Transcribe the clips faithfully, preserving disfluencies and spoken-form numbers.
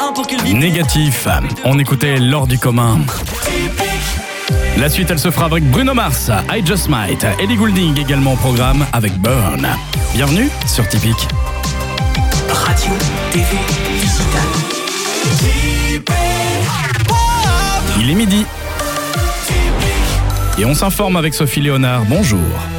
un pour qu'il vive. Négatif, on écoutait L'Or du commun. La suite, elle se fera avec Bruno Mars, I Just Might, Ellie Goulding également au programme avec Burn. Bienvenue sur Typique. Radio, T V, digital. Il est midi. Et on s'informe avec Sophie Léonard. Bonjour.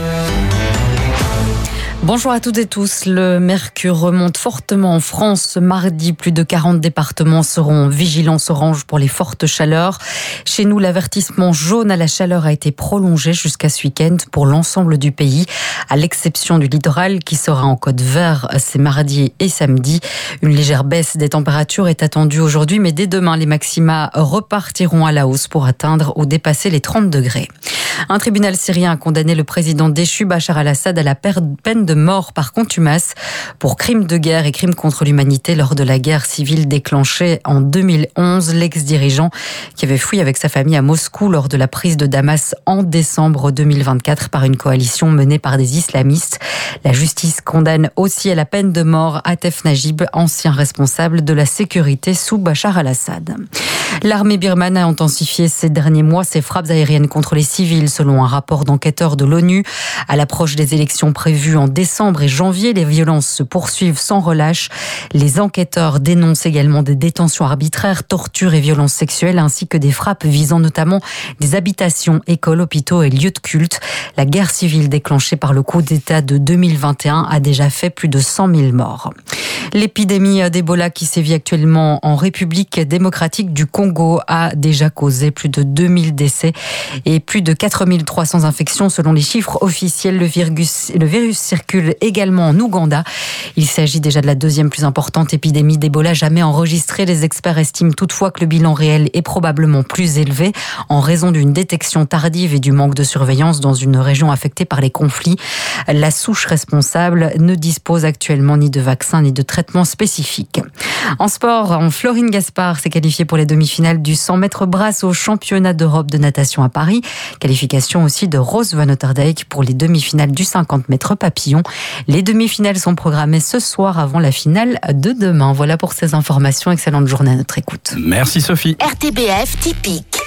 Bonjour à toutes et tous. Le mercure remonte fortement en France ce mardi. Plus de quarante départements seront en vigilance orange pour les fortes chaleurs. Chez nous, l'avertissement jaune à la chaleur a été prolongé jusqu'à ce week-end pour l'ensemble du pays, à l'exception du littoral qui sera en code vert ces mardi et samedi. Une légère baisse des températures est attendue aujourd'hui, mais dès demain, les maxima repartiront à la hausse pour atteindre ou dépasser les trente degrés. Un tribunal syrien a condamné le président déchu Bachar al-Assad à la peine de mort par contumace pour crimes de guerre et crimes contre l'humanité lors de la guerre civile déclenchée en deux mille onze. L'ex-dirigeant qui avait fui avec sa famille à Moscou lors de la prise de Damas en décembre deux mille vingt-quatre par une coalition menée par des islamistes. La justice condamne aussi à la peine de mort Atef Najib, ancien responsable de la sécurité sous Bachar al-Assad. L'armée birmane a intensifié ces derniers mois ses frappes aériennes contre les civils, selon un rapport d'enquêteurs de l'ONU. À l'approche des élections prévues en décembre et janvier, les violences se poursuivent sans relâche. Les enquêteurs dénoncent également des détentions arbitraires, tortures et violences sexuelles, ainsi que des frappes visant notamment des habitations, écoles, hôpitaux et lieux de culte. La guerre civile déclenchée par le coup d'État de deux mille vingt et un a déjà fait plus de cent mille morts. L'épidémie d'Ebola qui sévit actuellement en République démocratique du Congo a déjà causé plus de deux mille décès et plus de quatre mille trois cents infections selon les chiffres officiels. Le virus, le virus circule également en Ouganda. Il s'agit déjà de la deuxième plus importante épidémie d'Ebola jamais enregistrée. Les experts estiment toutefois que le bilan réel est probablement plus élevé en raison d'une détection tardive et du manque de surveillance dans une région affectée par les conflits. La souche responsable ne dispose actuellement ni de vaccin ni de traitement spécifique. En sport, Florine Gaspard s'est qualifiée pour les demi-finales du cent mètres brasse au championnat d'Europe de natation à Paris. Qualification aussi de Rose Van Otterdijk pour les demi-finales du cinquante mètres papillon. Les demi-finales sont programmées ce soir avant la finale de demain. Voilà pour ces informations. Excellente journée à notre écoute. Merci Sophie. R T B F Typique.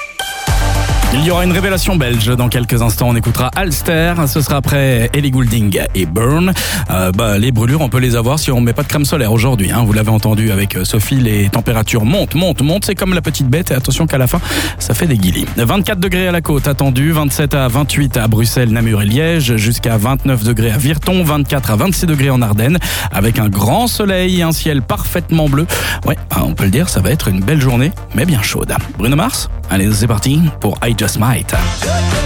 Il y aura une révélation belge dans quelques instants. On écoutera Alster. Ce sera après Ellie Goulding et Burn. Euh, bah, les brûlures, on peut les avoir si on met pas de crème solaire aujourd'hui. Hein. Vous l'avez entendu avec Sophie, les températures montent, montent, montent. C'est comme la petite bête. Et attention qu'à la fin, ça fait des guilis. vingt-quatre degrés à la côte attendu, vingt-sept à vingt-huit à Bruxelles, Namur et Liège, jusqu'à vingt-neuf degrés à Virton, vingt-quatre à vingt-six degrés en Ardennes, avec un grand soleil et un ciel parfaitement bleu. Ouais, on peut le dire, ça va être une belle journée, mais bien chaude. Bruno Mars, allez, c'est parti pour I Just Might.